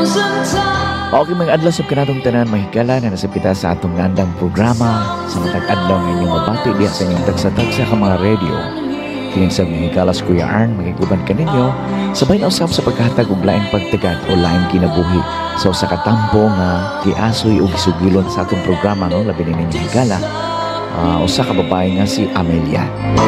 Okay, mga adlaw sa kanatong tanan mahigala na nasa pita sa atong ngandang programa sa matag adlaw nga inyong mabati diya sa inyong tagsa-tagsa ka mga radio. Kining sa mahigala sa Kuya Arn, magiguban ka ninyo sabay na usab sa paghatag og laing pagtagad o laing kinabuhi sa usa ka tampo nga giasoy og sugilon sa atong programa, no, labi na ninyong higala. Usa ka babae nga si Amelia.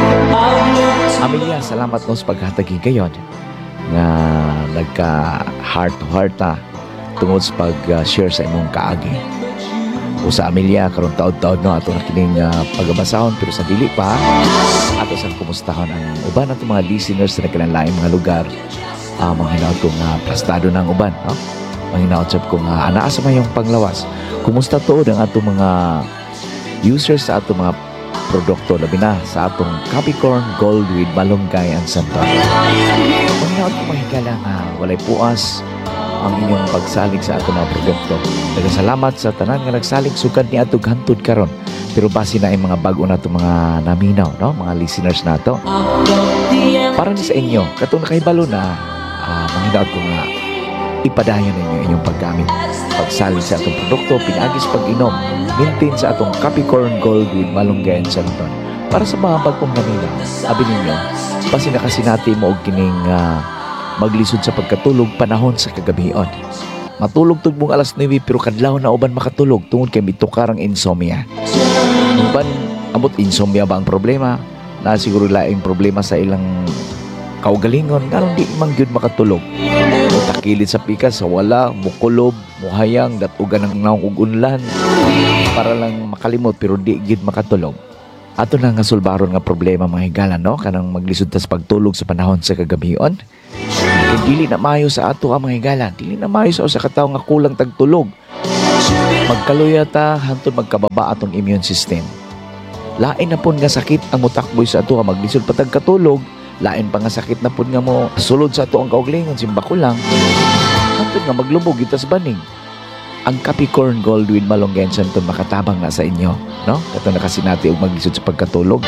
Amelia, salamat no sa paghatag higayon nga nagka heart to heart tungod sa pag-share sa imong kaagi. O sa Amelia, karon taod-taod no ato na kining pagabasahon, pero sa dili pa ato sang kumustahon ang uban ato mga listeners sa nagkalain mga lugar. Mga hinaot kong plastado ng uban, no? Mga hinaot sab kong anaa sa mayong panglawas. Kumusta tuod ang ato mga users sa ato mga produkto, labi na sa atong Capricorn Gold with Malunggay and Santon. Mga hinaot kong mahigala nga walay puas ang inyong pagsalig sa ato mga produkto. Nagasalamat sa tanan nga nagsalig sugad ni atog hantod karon. Pero base na ang mga bago nato mga naminaw, no? Mga listeners nato. Para ni sa inyo, katong nakahibalo na manghinaot ko nga ipadayon ninyo inyong paggamit. Pagsalig sa atong produkto, pinagis pag-inom, maintain sa atong Capricorn Gold with Malunggay and Santon. Para sa mga bagong naminaw, abi ninyo, base na kasi natin mo og kining maglisod sa pagkatulog panahon sa kagabion. Matulog tug mong alas 9 pero kadlaw na uban makatulog tungod kay mitukar ang insomnia. Uban amot insomnia ba ang problema? Na siguro laing problema sa ilang kaugalingon karon di man gyud makatulog. Takilid sa pikas sa wala, mukulob, muhayang datugan ng naong ug unlan para lang makalimot pero di gyud makatulog. Ato na nga sulbaron nga problema mga higala, no? Kanang maglisod ta sa pagtulog sa panahon sa kagabion. Dili na maayo sa ato ang mga higala. Dili na maayo sa usa ka tawo nga kulang tagtulog. Magkaluya ta hantod magkababa atong immune system. Lain na pud nga sakit ang mutakboy sa ato nga maglisod pa tagkatulog. Lain pa nga sakit na pud nga mo sulod sa ato ang kaugalingon simba ko lang. Hantod nga maglubog kita sa banig. Ang Capricorn Gold with Malunggay and Santon makatabang na sa inyo, no? Kato na kasi natin og maglisod sa pagkatulog.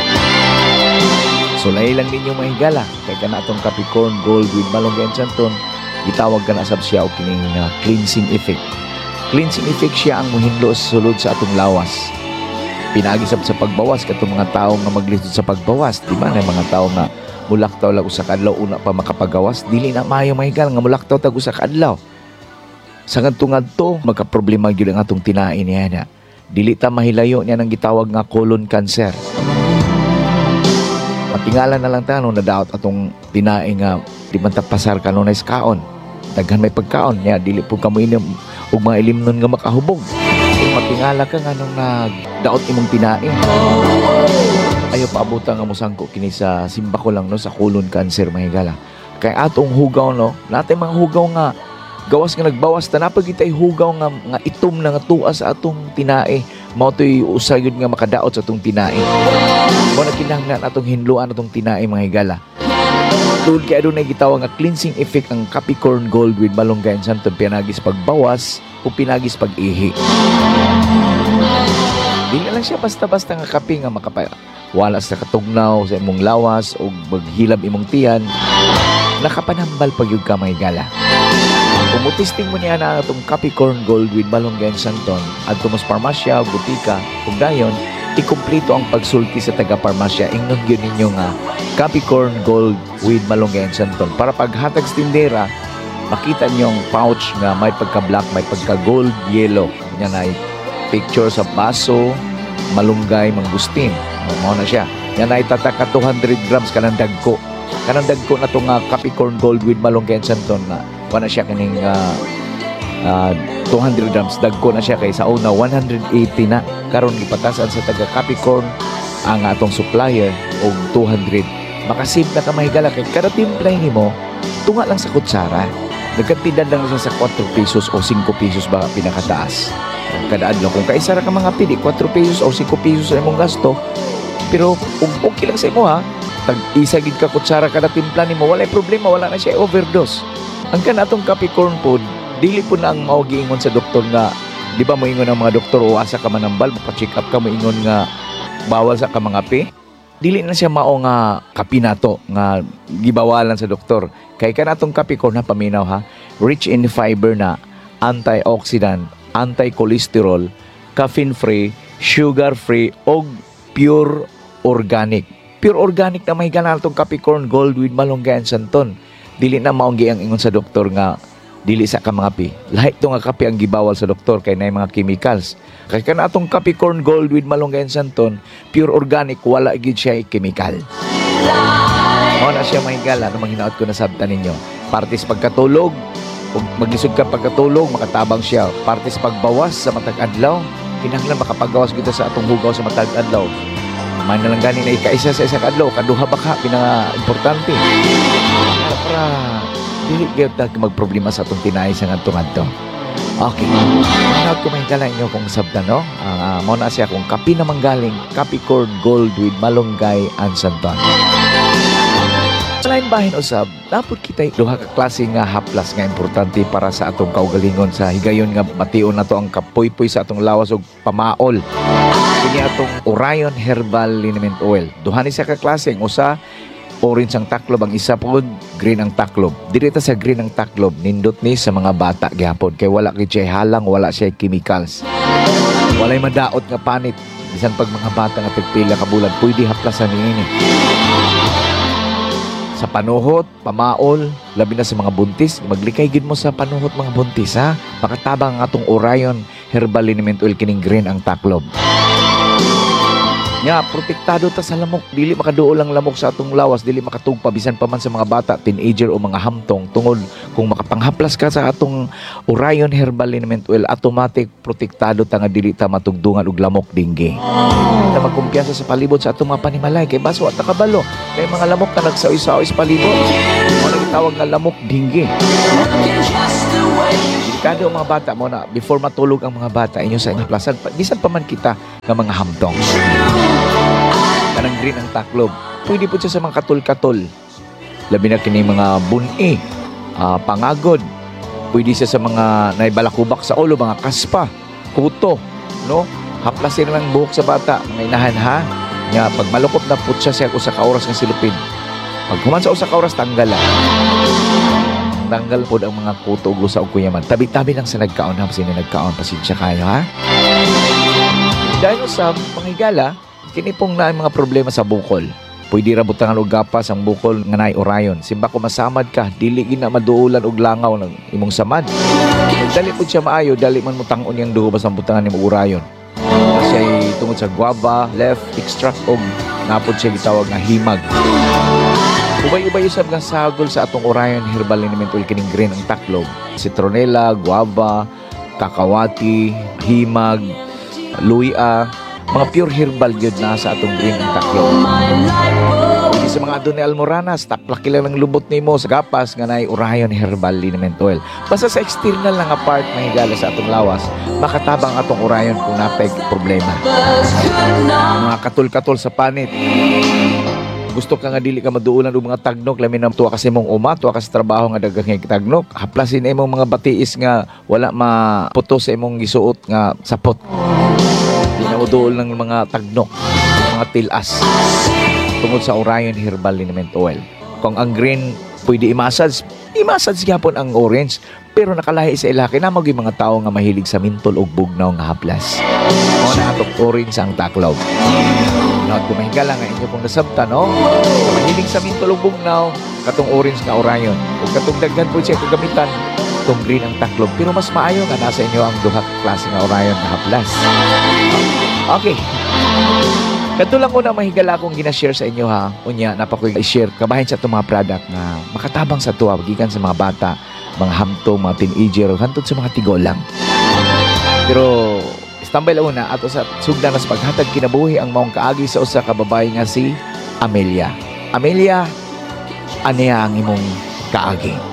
So lahi lang ninyo mga higala, kay kana atong Capricorn Gold with Malunggay and Santon, gitawag ka na sab siya og kining cleansing effect. Cleansing effect siya ang muhinlo sulod sa atong lawas. Pinagisab sa pagbawas katong mga tawo nga maglisod sa pagbawas, di ba? May mga tawo nga mulaktaw lag usa ka adlaw una pa makapagawas, dili na maayo mga higala nga mulaktaw tag usa ka adlaw. Sa ngadto magka-problema gyud ang atong tinain niya. Dili ta mahilayo niya nang gitawag nga colon cancer. Matingala na lang ta no nadaot atong tinain nga di man ta pasar kanunay sa kaon. Daghan may pagkaon niya dili po kamo inom og mga ilimnon nga makahubog. Matingala ka nga nung nagdaot imong tinain. Ayo paabutan nga mosangko kini sa simba ko lang no sa colon cancer mahigala. Kay atong hugaw no, natay mga hugaw nga gawas nga nagbawas ta napag itay hugaw nga itom na nga tuwa sa atong tinae. Mao toy usa gyud nga makadaot sa atong tinae. Mo na kinahanglan atong hinluan atong tinae mga higala. Tungod kay adunay gitawag nga cleansing effect ang Capricorn Gold with Malunggay and Santon, pinagis pagbawas o pinagis pag-ihi. Dili lang siya basta-basta nga kape nga makapawala sa katugnaw sa imong lawas o maghilab imong tiyan. Nakapanambal pag yung ka mga higala. Kung mutisting mo niya na itong Capricorn Gold with Malunggay and Santon at tumas parmasya o butika kung dayon, ikumpleto ang pagsulti sa taga-parmasya. Ingnon yun ninyo nga Capricorn Gold with Malunggay and Santon. Para paghatag sa tindera, makita niyo ang pouch nga may pagka-black, may pagka-gold, yellow. Yan ay picture sa baso, malunggay, mangustin. Mao na siya. Yan ay tataka 200 grams kanang dagko. Kanang dagko na itong Capricorn Gold with Malunggay and Santon na wala siya kaning 200 grams. Dagko na siya kay sa una 180 na. Karon gipatasan sa taga Capricorn ang atong supplier og 200. Makasave na ka mahigala kay kada timplay nimo tunga lang sa kutsara. Nagkatindad lang siya sa 4 pesos o 5 pesos ba pinakataas. Kada adlaw kung kaisa ra ka mga pili 4 pesos o 5 pesos ang imong gasto. Pero okay lang sa imo ha. Tag-isa gid ka kutsara kada timpla nimo, walay problema, wala na siya overdose. Ang kanatong Capricorn food, dili po na ang maugiingon sa doktor nga, di ba mo ingon ang mga doktor o asa ka manambal, pa-check up ka mo ingon nga bawal sa ka mga pe? Dili na siya mao nga kapi nato nga gibawalan sa doktor. Kay kanatong Capricorn na paminaw ha, rich in fiber na antioxidant, anti-cholesterol, caffeine-free, sugar-free, og pure organic. Pure organic na mahigala itong Capricorn Gold with Malunggay and Santon. Dili na maunggi ang ingon sa doktor nga dili sa kamangapi. Lahat ito nga kape ang gibawal sa doktor kay na mga chemicals. Kaya ka na itong Capricorn Gold with Malunggay and Santon, pure organic, wala gid siya chemical. Mao na siya mahigala, ano manghinaot ko na sabtan ninyo. Partis pagkatulog, kung maglisod ka pagkatulog, makatabang siya. Partis pagbawas sa matag adlaw, kinahanglan makapagawas kita sa atong hugaw sa matag adlaw. Man na lang gani na ikaisa sa isang adlaw, kaduha baka pinaka-importante. Para dili gyud magproblema sa atong tinay sa ngadto-ngadto. Okay. Manawag ko mahigala inyo kung sabtan, no? Mao na siya kung kapi na manggaling, Capricorn Gold with Malunggay and Santon. Lain bahin usab, dapat kita duha ka klase nga haplas nga importante para sa atong kaugalingon sa higayon nga mation nato ang kapoy-poy sa atong lawas ug pamaol. Kini atong Orion Herbal Liniment Oil. Duha ni sa ka klase, ang usa orange ang taklob, ang isa pod green ang taklob. Direta sa green ang taklob, nindot ni sa mga bata gyapon kay wala kay siya halang, wala siya chemicals. Walay madaot nga panit. Bisan pag mga bata nga pila ka bulan, pwede haplasan niini. Sa panuhot, pamaol, labi na sa mga buntis, maglikay gid mo sa panuhot mga buntis, ha? Makatabang ang atong Orion Herbal Liniment Oil kining green ang taklob. Nya, protektado ta sa lamok, dili makaduol ang lamok sa atong lawas, dili makatugpa bisan pa man sa mga bata, teenager o mga hamtong tungod kung makapanghaplas ka sa atong Orion Herbal Liniment Oil, automatic protektado ta nga dili ta matugdungan og lamok dingge. Ta magkumpiyansa sa palibot sa atong mga panimalay kay baso at kabalo kay mga lamok na nagsaoy-saoy sa palibot. Mo nagitawag nga lamok dingge. Delikado ang mga bata mo na before matulog ang mga bata inyo sa inyong plasan, bisan pa man kita ng mga hamtong. Kanang green ang taklob, pwede po siya sa mga katul-katul. Labi na kini mga buni, pangagod. Pwede siya sa mga naibalakubak sa ulo, mga kaspa, kuto, no? Haplasin lang buhok sa bata, mga inahan ha. Nga, pag malukop na putsa siya usa ka oras ng silupin. Pag human sa usa ka oras, tanggal lang. Tanggal po ang mga kuto ug lusa ug kuyaman. Tabi-tabi lang sa nagkaon ha, kasi nagkaon, pasensya kayo ha. Dahil sa mga higala, kini pong na mga problema sa bukol. Pwede ra butangan og gapas ang bukol nga naay Orion. Simba ko masamad ka, dili gina maduulan og langaw ng imong samad. Dali pud siya maayo, dali man mo tang-on yang dugo basta butangan nimo Orion. Kasi tungod sa guava, left extract og napod siya gitawag nga himag. Ubay-ubay usab nga sagol sa atong Orion Herbal Liniment Oil kining green ang taklob. Citronella, guava, kakawati, himag, luya, mga pure herbal yun na sa atong green ang taklob. Sa mga adunay almoranas, taplaki lang ng lubot nimo sa gapas nga naay Orion Herbal Liniment Oil. Basta sa external lang nga part na higala sa atong lawas, makatabang atong Orion kung napay problema. Mga katul-katul sa panit. Gusto ka nga dili ka maduulan og mga tagnok, lamin na tuwa kasi mong uma, tuwa ka sa trabaho nga daghang tagnok, haplasin imong mga batiis nga wala maputo sa imong gisuot nga sapot. Di na maduol ng mga tagnok, mga tilas tungod sa Orion Herbal Liniment Oil. Kung ang green pwede i-massage gyapon ang orange, pero nakalahi sa ilaki na mga mga tao nga mahilig sa mintol ug bugnaw nga haplas. Mo na atong orange ang taklaw. Nawad ko mahigala nga inyo kung nasabta, no? Mahilig sa mintol ug bugnaw, katong orange nga Orion. Ug katong daghan po siya kagamitan, itong green ang taklob. Pero mas maayo nga nasa inyo ang duha klase nga Orion nga haplas. Okay. Kato lang ko na mahigala akong ginashare sa inyo ha. Unya, napakoy i-share kabahin sa itong mga product na makatabang sa tuwa, gikan sa mga bata, mga hamtong, mga teenager, hantod sa mga tigolang. Pero tambay lang una ato sa sugdan sa paghatag kinabuhi ang maong kaagi sa usa ka babae nga si Amelia. Amelia, aniya ang imong kaagi.